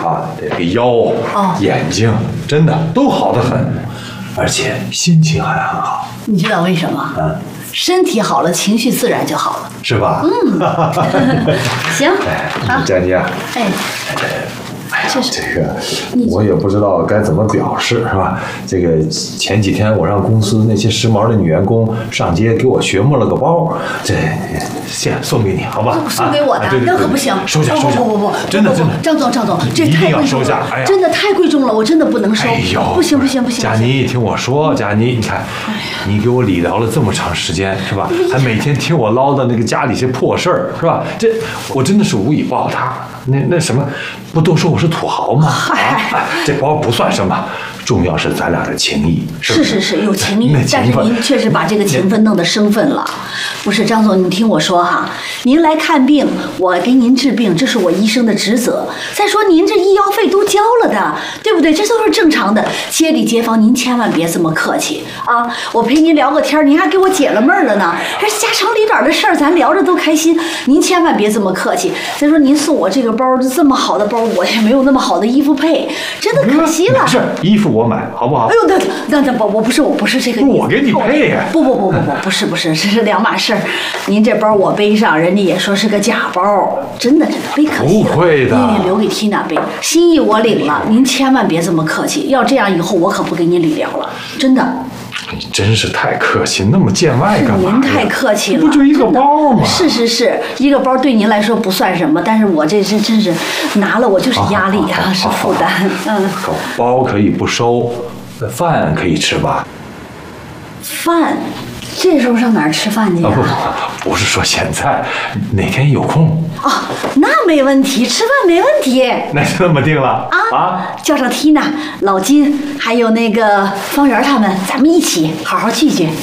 看这个腰、眼睛，真的都好得很，而且心情还很好。 你知道为什么？身体好了，情绪自然就好了， 是吧？ 行， 好，佳妮啊，哎呀，这个我也不知道该怎么表示，是吧？这个前几天我让公司那些时髦的女员工上街给我学摸了个包，这送给你，好吧？ 送给我的，那可不行， 收下，收下！ 不， 真的， 张总，这太贵重了，真的太贵重了，我真的不能收。 哎呦， 不行！ 佳妮，听我说，佳妮，你看，你给我理疗了这么长时间，是吧？还每天听我唠叨那个家里些破事儿，是吧？这我真的是无以报答。那什么，不都说我是土豪吗？这包不算什么，重要是咱俩的情谊。 是有情谊，但是您确实把这个情分弄得生分了。不是张总，你听我说哈，您来看病，我给您治病，这是我医生的职责。再说您这医药费都交了的，对不对？这都是正常的。街里街坊，您千万别这么客气啊！我陪您聊个天，您还给我解了闷儿了呢。这家长里短的事儿，咱聊着都开心。您千万别这么客气。再说您送我这个包，这么好的包，我也没有那么好的衣服配，真的可惜了。 是衣服我买，好不好？ 哎呦，那我不是这个意思。 我给你配呀。 不是，这是两码事儿。您这包我背上，人家也说是个假包，真的背可惜了。 不会的， 您留给缇娜背，心意我领了，您千万别这么客气。要这样以后我可不给您理疗了，真的。 你真是太客气，那么见外干嘛？ 您太客气了， 不就一个包吗？ 是，一个包对您来说不算什么，但是我这真是拿了我就是压力啊，是负担。 包可以不收，饭可以吃吧？ 饭，这时候上哪儿吃饭去啊？ 不是说现在，哪天有空？ 那没问题，吃饭没问题。 那就这么定了啊！ 叫上缇娜、老金，还有那个方圆他们，咱们一起好好聚聚。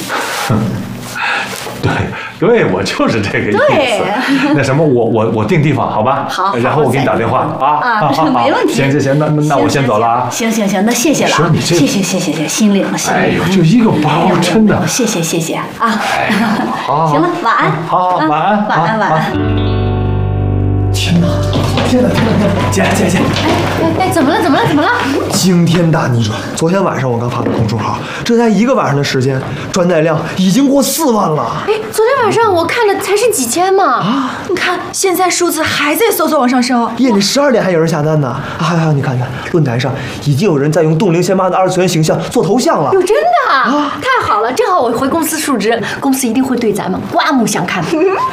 对，我就是这个意思。那什么，我定地方，好吧？ 好， 然后我给你打电话啊。 没问题。 行，那我先走了啊。 行，那谢谢了。 说你这， 谢，心领了。 哎呦，就一个包，真的。 谢谢啊。 好， 行了，晚安。 好，晚安。 天哪！姐， 哎，怎么了？ 惊天大逆转！昨天晚上我刚发的公众号，这才一个晚上的时间，转载量已经过4万了。 哎，昨天晚上我看了才是几千嘛。 你看现在数字还在嗖嗖往上升。 夜里12点还有人下单呢。还有你看，论坛上已经有人在用冻龄先妈的2次元形象做头像了。 哟，真的啊！太好了，正好我回公司述职，公司一定会对咱们刮目相看的。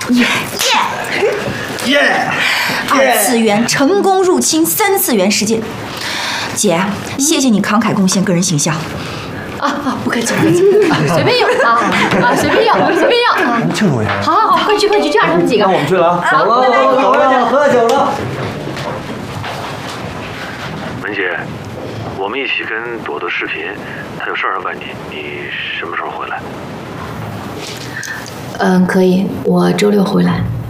耶！2次元成功入侵3次元世界。姐，谢谢你慷慨贡献个人形象。 不客气，随便用随便要庆祝一下。 好，快去，这样他们几个。 那我们去了啊，走了，喝酒了。 文姐，我们一起跟朵朵视频，她有事儿问你，什么时候回来？ 可以，我周6回来。